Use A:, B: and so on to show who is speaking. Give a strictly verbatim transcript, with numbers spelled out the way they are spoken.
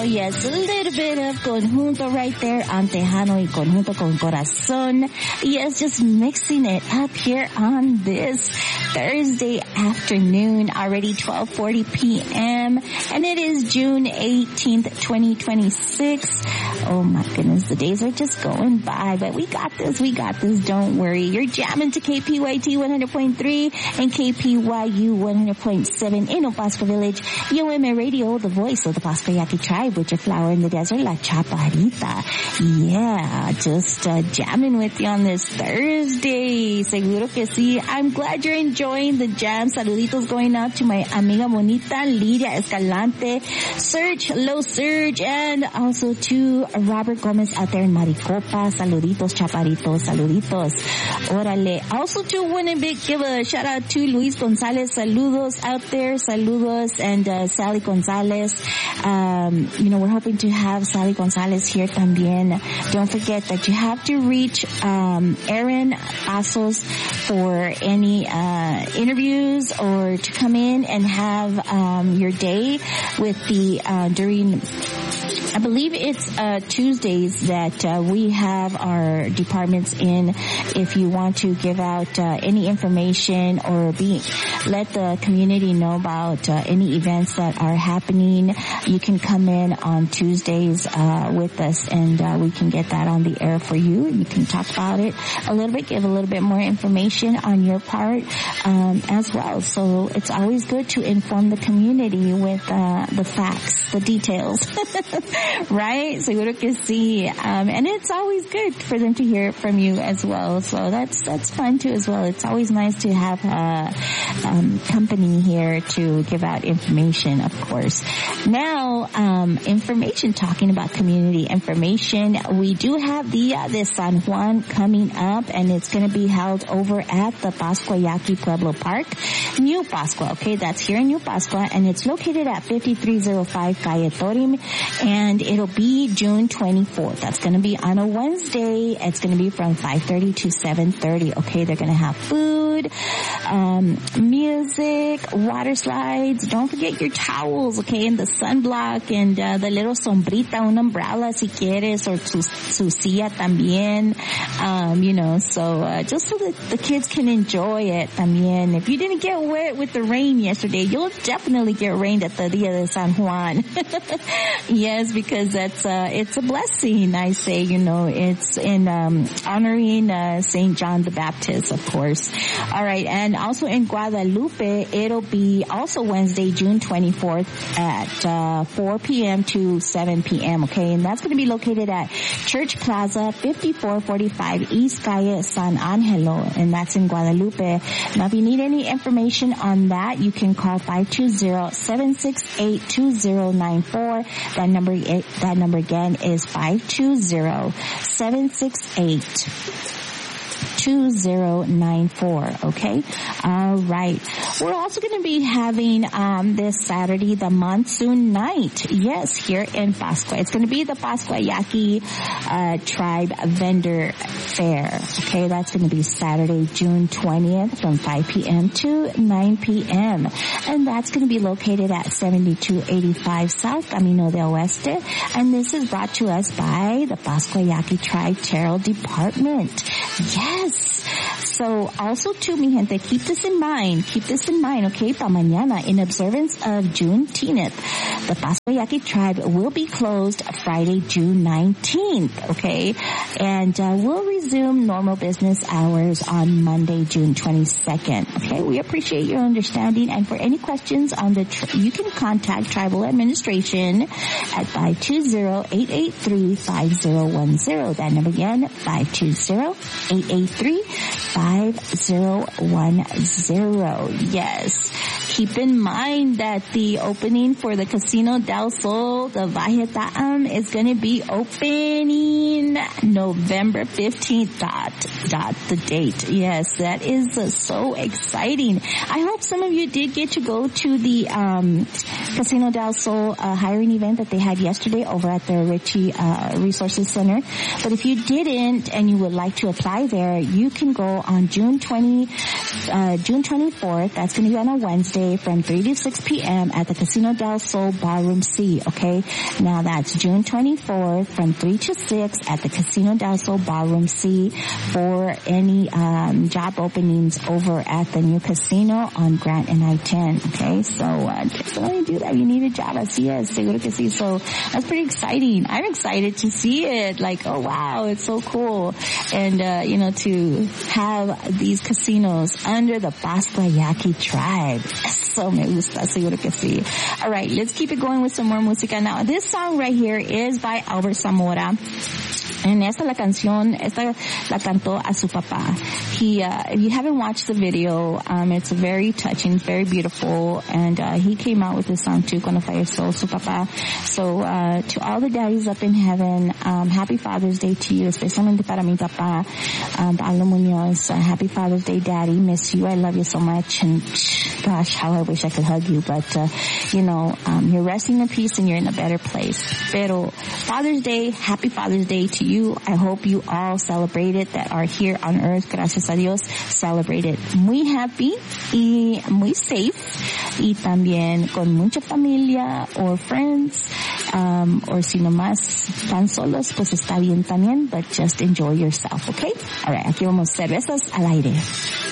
A: Oh, yes, a little bit of conjunto right there, Antejano y conjunto con corazón. Yes, just mixing it up here on this Thursday afternoon, already twelve forty p.m., and it is June eighteenth, twenty twenty-six. Oh my goodness, the days are just going by, but we got this, we got this, don't worry. You're jamming to K P Y T one hundred point three and K P Y U one hundred point seven in Opasco Village. U M A Radio, the voice of the Pasco Yaqui tribe, with your flower in the desert, La Chaparita. Yeah, just uh, jamming with you on this Thursday. Seguro que sí. I'm glad you're enjoying the jam. Saluditos going out to my amiga bonita, Lidia Escalante, Surge, Low Surge, and also to Robert Gomez out there in Maricopa. Saluditos, Chaparitos, saluditos. Órale. Also to Winnipeg, give a shout out to Luis Gonzalez. Saludos out there. Saludos. And uh, Sally Gonzalez. Um, you know, we're hoping to have Sally Gonzalez here también. Don't forget that you have to reach um, Aaron Pasos for any uh, interviews or to come in and have um, your day with the uh, during. I believe it's uh Tuesdays that uh, we have our departments in. If you want to give out uh, any information or be let the community know about uh, any events that are happening, you can come in on Tuesdays uh with us, and uh, we can get that on the air for you. You can talk about it a little bit, give a little bit more information on your part um as well. So it's always good to inform the community with uh the facts, the details. Right? Seguro que sí. Um, and it's always good for them to hear from you as well. So that's, that's fun too as well. It's always nice to have, uh, um, company here to give out information, of course. Now, um, information, talking about community information. We do have the, uh, the San Juan coming up, and it's going to be held over at the Pascua Yaqui Pueblo Park, New Pascua. Okay. That's here in New Pascua, and it's located at fifty-three oh five Calle Torim, and And it'll be June twenty-fourth. That's going to be on a Wednesday. It's going to be from five thirty to seven thirty. Okay, they're going to have food, um, music, water slides. Don't forget your towels, okay, and the sunblock and uh, the little sombrita, un umbrella si quieres, or tu, su silla también. Um, you know, so uh, just so that the kids can enjoy it también. If you didn't get wet with the rain yesterday, you'll definitely get rained at the Dia de San Juan. Yes, because that's uh it's a blessing, I say. You know, it's in um honoring uh Saint John the Baptist, of course. All right, and also in Guadalupe, it'll be also Wednesday, June twenty-fourth at uh four p.m. to seven p.m. Okay, and that's going to be located at Church Plaza, fifty-four forty-five East Calle San Angelo, and that's in Guadalupe. Now, if you need any information on that, you can call five two zero, seven six eight, two zero nine four. That number It, that number again is five two zero, seven six eight, two zero nine four. Okay. All right. We're also going to be having um this Saturday the Monsoon Night. Yes, here in Pascua. It's going to be the Pascua Yaqui uh Tribe Vendor Fair. Okay, that's going to be Saturday, June twentieth from five p.m. to nine p.m. And that's going to be located at seventy-two eighty-five South Camino del Oeste. And this is brought to us by the Pascua Yaqui Tribe Tarot Department. Yes. So also too, mi gente, keep this in mind. Keep this in mind, okay? Pa mañana, in observance of Juneteenth, the Pascua Yaqui Tribe will be closed Friday, June nineteenth, okay? And uh, we'll resume normal business hours on Monday, June twenty-second, okay? We appreciate your understanding. And for any questions on the, tri- you can contact Tribal Administration at five two zero, eight eight three, five zero one zero. That number again, five two zero, eight eight three, five zero one zero. Yes. Keep in mind that the opening for the Casino del Sol, the Vajetaam, is going to be opening November fifteenth. Dot, dot, the date. Yes, that is uh, so exciting. I hope some of you did get to go to the um Casino del Sol uh, hiring event that they had yesterday over at the Ritchie uh, Resources Center. But if you didn't and you would like to apply there, you can go on June twentieth, uh, June twenty-fourth. That's going to be on a Wednesday. Thursday from three to six p.m. at the Casino del Sol Ballroom C, okay? Now that's June twenty-fourth from three to six at the Casino del Sol Ballroom C for any um job openings over at the new casino on Grant and I ten, okay? So uh, definitely do that. You need a job. Así es, seguro que sí. So that's pretty exciting. I'm excited to see it. Like, oh wow, it's so cool. And, uh, you know, to have these casinos under the Pascuayaqui tribe. So me gusta, seguro que sí. Alright, let's keep it going with some more música. Now, this song right here is by Albert Zamora. And esta la canción, esta la cantó a su papá. He, uh, if you haven't watched the video, um, it's very touching, very beautiful, and, uh, he came out with this song too, cuando falleció su papá. So, uh, to all the daddies up in heaven, um, happy Father's Day to you, especialmente para mi papá, um, Pablo Munoz. Uh, happy Father's Day, Daddy. Miss you. I love you so much. And gosh, how I wish I could hug you, but, uh, you know, um, you're resting in peace and you're in a better place. Pero Father's Day, happy Father's Day to you. You. I hope you all celebrate it that are here on earth. Gracias a Dios. Celebrate it muy happy y muy safe. Y también con mucha familia or friends. Um, or si nomás tan solos, pues está bien también. But just enjoy yourself, okay? Alright, aquí vamos. Cervezas al aire.